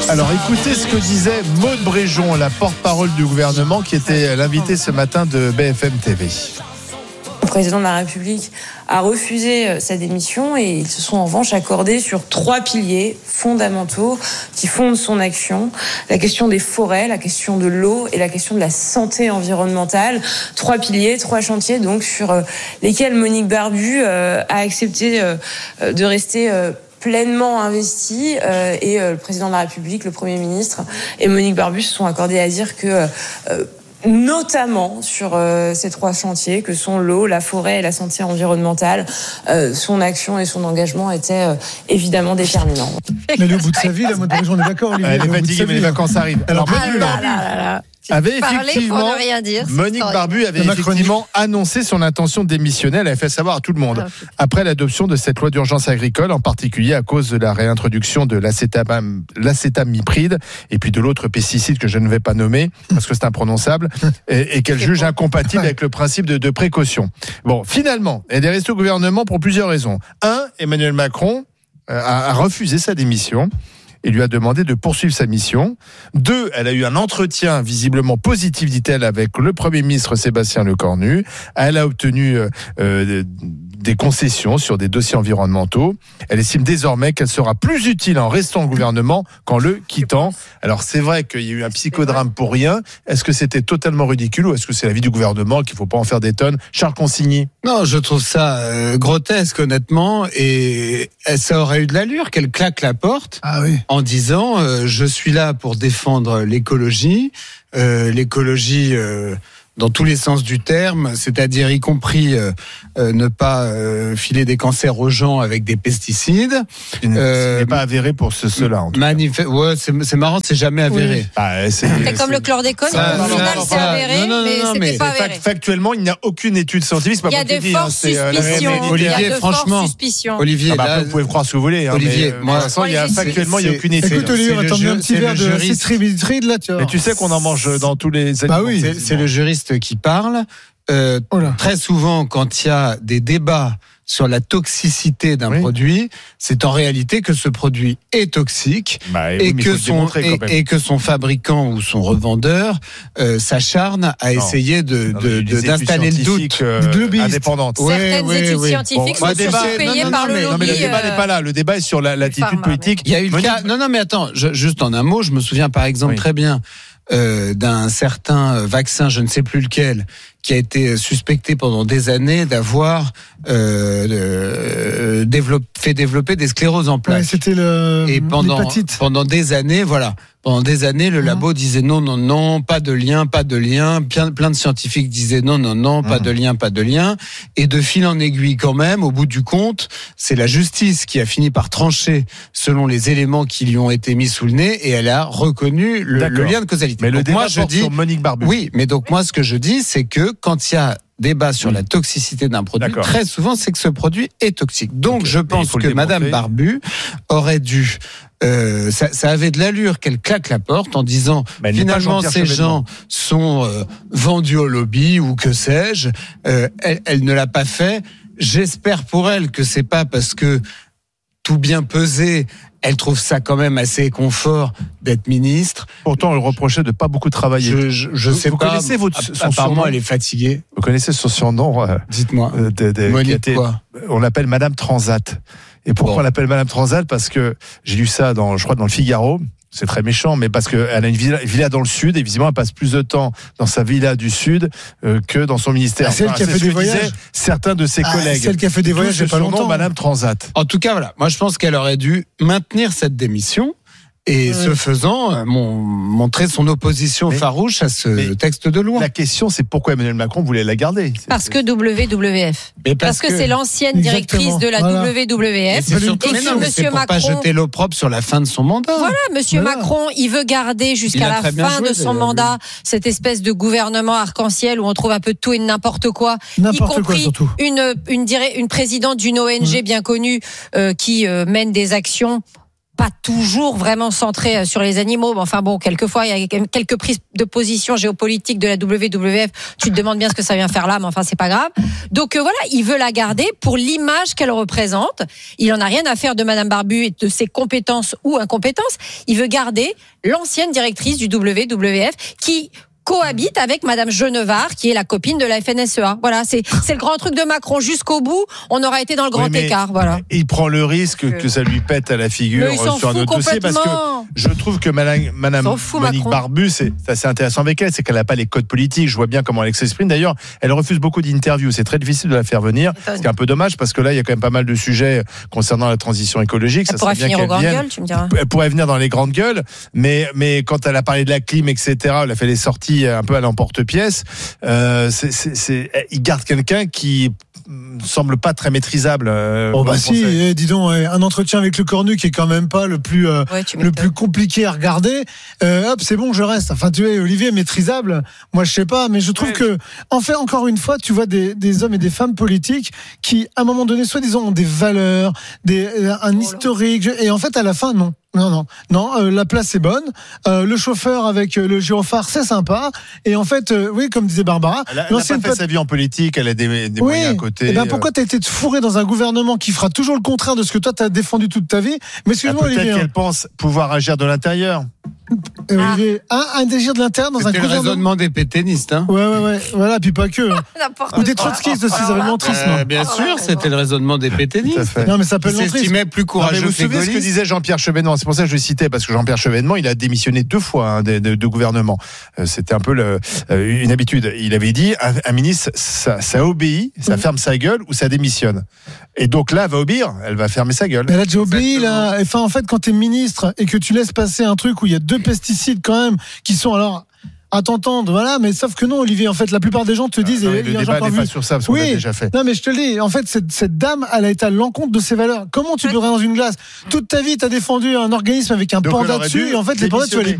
Alors écoutez ce que disait Maude Bréjon, la porte-parole du gouvernement, qui était l'invitée ce matin de BFM TV. Le président de la République a refusé sa démission et ils se sont en revanche accordés sur 3 piliers fondamentaux qui fondent son action. La question des forêts, la question de l'eau et la question de la santé environnementale. 3 piliers, 3 chantiers donc sur lesquels Monique Barbu a accepté de rester pleinement investi et le président de la République, le Premier ministre et Monique Barbu se sont accordés à dire que notamment sur ces 3 chantiers que sont l'eau, la forêt et la santé environnementale, son action et son engagement étaient évidemment déterminants. Mais elle est au bout de sa vie, la Maude Bréjon, on est d'accord, Olivier. Elle est fatiguée, mais les vacances arrivent. Alors, Monique Barbu avait effectivement, Monique Barbu avait effectivement annoncé son intention de démissionner. Elle avait fait savoir à tout le monde après l'adoption de cette loi d'urgence agricole, en particulier à cause de la réintroduction de l'acétamipride et puis de l'autre pesticide que je ne vais pas nommer parce que c'est imprononçable et qu'elle juge incompatible avec le principe de précaution. Bon, finalement, elle est restée au gouvernement pour plusieurs raisons. 1, Emmanuel Macron a refusé sa démission et lui a demandé de poursuivre sa mission. 2, elle a eu un entretien visiblement positif, dit-elle, avec le Premier ministre Sébastien Lecornu. Elle a obtenu des concessions sur des dossiers environnementaux. Elle estime désormais qu'elle sera plus utile en restant au gouvernement qu'en le quittant. Alors c'est vrai qu'il y a eu un psychodrame pour rien. Est-ce que c'était totalement ridicule ou est-ce que c'est l'avis du gouvernement qu'il ne faut pas en faire des tonnes? Charles Consigny. Non, je trouve ça grotesque honnêtement et ça aurait eu de l'allure qu'elle claque la porte en disant je suis là pour défendre l'écologie. L'écologie dans tous les sens du terme, c'est-à-dire y compris ne pas filer des cancers aux gens avec des pesticides. Ce n'est pas avéré pour cela. En tout cas. Ouais, c'est marrant, c'est jamais avéré. Oui. C'est comme le chlordécone, au final c'est avéré, mais c'était pas avéré. Factuellement, il n'y a aucune étude scientifique. Il y a de fortes suspicions. Olivier, franchement, Olivier, là, vous pouvez croire ce que vous voulez. Olivier, moi, factuellement, il n'y a aucune étude. Écoute, Olivier, on va t'emmener un petit verre de citribitride là, tu vois. Mais tu sais qu'on en mange dans tous les aliments. Bah oui, c'est le juriste qui parle. Très souvent, quand il y a des débats sur la toxicité d'un produit, c'est en réalité que ce produit est toxique et que son fabricant ou son revendeur s'acharne à essayer d'installer le doute indépendante. Certaines études scientifiques sont payées par le lobby. Mais le débat n'est pas là. Le débat est sur l'attitude politique. Il y a eu le cas. Non, mais attends. Juste en un mot, je me souviens par exemple très bien d'un certain vaccin, je ne sais plus lequel, qui a été suspecté pendant des années d'avoir fait développer des scléroses en plaques. C'était l'hépatite. Pendant des années, le labo disait non, pas de lien. Plein de scientifiques disaient non, pas de lien. Et de fil en aiguille quand même, au bout du compte, c'est la justice qui a fini par trancher selon les éléments qui lui ont été mis sous le nez et elle a reconnu le lien de causalité. Mais le débat porte sur Monique Barbu. Oui, mais donc moi ce que je dis, c'est que quand il y a débat sur la toxicité d'un produit, très souvent c'est que ce produit est toxique. Donc je pense que Madame Barbu aurait dû ça avait de l'allure qu'elle claque la porte en disant finalement ces gens sont vendus au lobby ou que sais-je. Elle ne l'a pas fait. J'espère pour elle que c'est pas parce que tout bien pesé, elle trouve ça quand même assez confort d'être ministre. Pourtant, on le reprochait de pas beaucoup travailler. Je sais pas. Vous connaissez son surnom? Elle est fatiguée. Vous connaissez son surnom? Dites-moi. Quoi? On l'appelle Madame Transat. Et pourquoi on l'appelle Madame Transat? Parce que j'ai lu ça dans le Figaro. C'est très méchant, mais parce qu'elle a une villa dans le sud et visiblement elle passe plus de temps dans sa villa du sud que dans son ministère. Celle qui a fait des voyages. Certains de ses collègues. Celle qui a fait des voyages il n'y a pas longtemps. Madame Transat. En tout cas, voilà. Moi, je pense qu'elle aurait dû maintenir cette démission. Et ce faisant, montrer son opposition farouche à ce texte de loi. La question, c'est pourquoi Emmanuel Macron voulait la garder. Parce que WWF. Parce que c'est l'ancienne directrice de la WWF. Et c'est surtout Monsieur Macron, pas jeter l'opprobre sur la fin de son mandat. Voilà, Monsieur Macron, il veut garder jusqu'à la fin de son mandat cette espèce de gouvernement arc-en-ciel où on trouve un peu de tout et de n'importe quoi. Y compris une présidente d'une ONG bien connue qui mène des actions pas toujours vraiment centré sur les animaux. Mais enfin bon, quelquefois, il y a quelques prises de position géopolitiques de la WWF. Tu te demandes bien ce que ça vient faire là, mais enfin, c'est pas grave. Donc voilà, il veut la garder pour l'image qu'elle représente. Il en a rien à faire de Madame Barbu et de ses compétences ou incompétences. Il veut garder l'ancienne directrice du WWF qui cohabite avec Madame Genevard, qui est la copine de la FNSEA. Voilà, c'est le grand truc de Macron. Jusqu'au bout, on aura été dans le grand écart. Voilà. Il prend le risque que ça lui pète à la figure sur un autre dossier, parce que je trouve que Madame Monique Barbu, c'est assez intéressant avec elle, c'est qu'elle n'a pas les codes politiques. Je vois bien comment elle s'exprime. D'ailleurs, elle refuse beaucoup d'interviews. C'est très difficile de la faire venir. C'est un peu dommage parce que là, il y a quand même pas mal de sujets concernant la transition écologique. Elle pourrait finir aux grandes gueules, tu me diras. Elle pourrait venir dans les grandes gueules, mais quand elle a parlé de la clim, etc., elle a fait les sorties un peu à l'emporte-pièce. Il garde quelqu'un qui semble pas très maîtrisable. Si, dis donc, un entretien avec le Cornu qui est quand même pas le plus compliqué à regarder. Hop, c'est bon, je reste. Enfin, tu vois, Olivier est maîtrisable. Moi, je sais pas, mais je trouve que, en fait, encore une fois, tu vois des hommes et des femmes politiques qui, à un moment donné, soi-disant, ont des valeurs, un historique, et en fait, à la fin, non. Non, la place est bonne. Le chauffeur avec le gyrophare, c'est sympa. Et en fait, oui, comme disait Barbara, elle a pas fait sa vie en politique, elle a des moyens à côté. Et ben pourquoi t'as été fourré dans un gouvernement qui fera toujours le contraire de ce que toi t'as défendu toute ta vie? Mais excuse-moi, peut-être Olivier, qu'elle pense pouvoir agir de l'intérieur. Olivier, un désir de l'interne dans un gouvernement. C'était le raisonnement des pétainistes. Hein. Ouais. Voilà, puis pas que. Ou des trotskistes aussi, ça s'appelle l'entrisme. Bien sûr, c'était le raisonnement des pétainistes. Non, mais ça s'appelle l'entrisme. S'estimait plus courageux. Vous vous souvenez ce que disait Jean-Pierre Chevènement? C'est pour ça que je le citais, parce que Jean-Pierre Chevènement, il a démissionné 2 fois de gouvernement. C'était un peu une habitude. Il avait dit, un ministre, ça obéit, ça ferme sa gueule ou ça démissionne. Et donc là, elle va obéir, elle va fermer sa gueule. Elle a déjà obéi, là. Enfin, en fait, quand t'es ministre et que tu laisses passer un truc où il y a 2 pesticides quand même qui sont alors à t'entendre, voilà, mais sauf que non, Olivier, en fait, la plupart des gens te disent. Le débat n'est pas sur ça, parce qu'on l'a déjà fait. Non, mais je te le dis, en fait, cette dame, elle a été à l'encontre de ses valeurs. Comment tu peux rentrer dans une glace? Toute ta vie, t'as défendu un organisme avec un panda dessus, et en fait, les pandas, tu vas les